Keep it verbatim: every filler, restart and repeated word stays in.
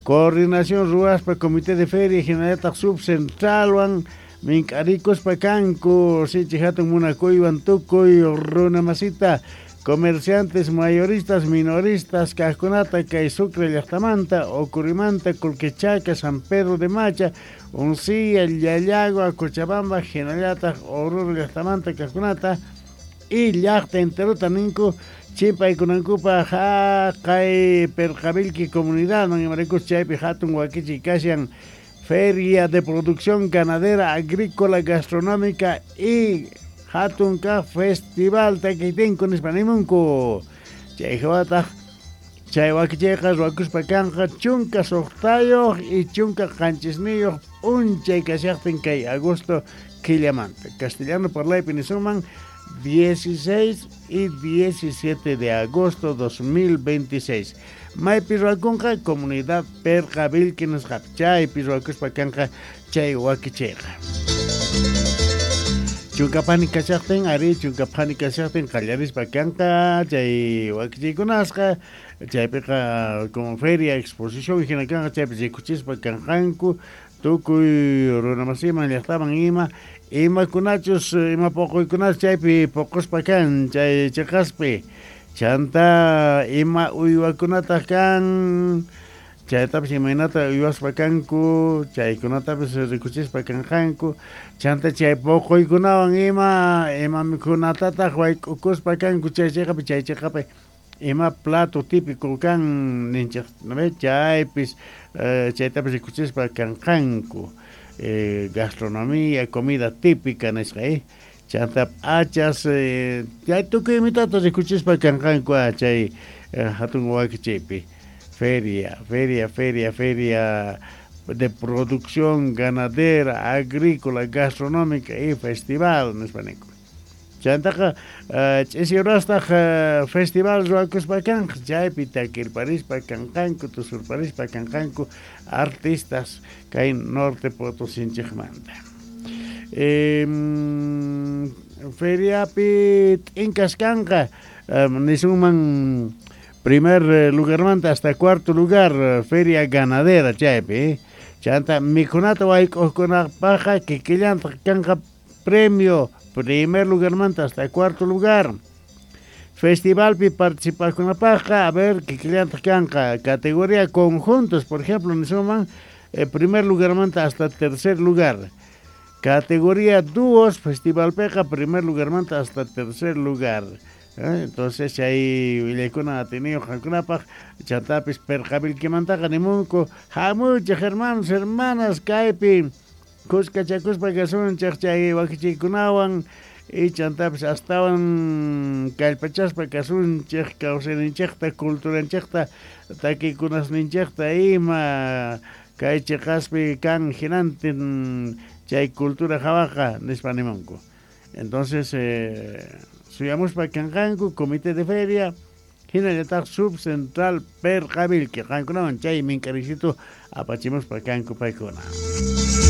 Coordinación Ruaspa, Comité de Feria, Generata Subcentral, Wan, Mincaricos Pacanco, Sichihatun Munacoy, Bantucoy, Runa Masita, comerciantes mayoristas, minoristas, Casconata, Caisucre, Yastamanta, Ocurimanta, Colquechaca, San Pedro de Macha, Uncía, Yayagua, Cochabamba, Generata, Oruro, Yastamanta, Casconata, y Yachta Enteruta Ninco, Chipa y Kunancupa, Ja, Kai, Perjabilki, Comunidad, no Maricus Chaipi, Hatun, Huaquichi, Casian, Feria de Producción Ganadera, Agrícola, Gastronómica y Hatunka Festival Taquitín con Hispanimunco. Chayhuata, Chayhuaquichejas, Huacus Pacanja, Chunca Sortayo y Chunca Canchisnillo, un Chaycasiachtin Kay, Agosto Quillamante. Castellano por la Pinisuman, dieciséis y diecisiete de agosto dos mil veintiséis. May Pirhuacunja, Comunidad Perjabil, quienes Hapchay, Pirhuacus Pacanja, Chayhuaquicheja. Chuncapani Cachachten, Ari, Chuncapani Cachachten, Callaris Pacanca, Chay Huaquichiconasca, Chaypeca como feria, exposición, y Genacanga, Chaypechicuchis, Pacanjancu, Tucuy, Runamasima, ya estaban Ima, Ima Cunachos, Ima Poco y Cunas, Chaypi, Pocos Pacan, Chay Chacaspe, Chanta, Ima Uyuacunatacan, Chaytapis imaynata uywas pakanku, chaykunatapis rikuchis pakanjanku, chanta chay poqoykunawan ima ima mikhunatataq waykukus pakanku, chaychayqapi chaychayqapi ima plato típico kan ninchaq, ¿no? Chaypis uh, chaytapis rikuchis pakanjanku, eh, gastronomía, comida típica nisqa, eh? Chanta hachas, eh, chay tukuy imitata rikuchis pakanjanku, chay uh, hatun Huaquichaypi. Feria, feria, feria, feria de producción ganadera, agrícola, gastronómica y festival en español. Chantaja, ese rasta festival Ruacus Pacan, Chaypita, Kirparis Pacancanco, Tusur Paris Pacancanco, artistas que hay norte Potosí Chejmanta. Feria Pit Incascanca, Nisuman. Primer lugar manta hasta cuarto lugar, feria ganadera, Chaype. Chanta, Mikunata Waikona Paja, que Quillanta Canja premio, primer lugar manta hasta cuarto lugar. Festival Pi participar con la paja, a ver, que Quillanta Canja, categoría conjuntos, por ejemplo, en suman, eh, primer lugar manta hasta tercer lugar. Categoría dúos, Festival Peja, primer lugar manta hasta tercer lugar. ¿Eh? Entonces ahí Vilecuna ha tenido Jacunapaj, Chatapis Perjabil que mantaja de Munco, Hamucha, hermanos, hermanas, Caipi, Cusca Chacuspa Gasun, Chachay, Wakichikunawan, y Chantapis estaban Calpachaspa Casun, Chech, Causen en Chechta, Cultura en Chechta, Taki Kunas Ninchechta, Ima, Caiche Caspi, Can, Girantin, Chay Cultura Jabaja, de Hispanimonco. Entonces, eh, Suyamos Pacanjanco, Comité de Feria, Generalitat Subcentral Perjabil, que Jancunawan Chay Mincaricito, Apachimos Pacanco Paicona.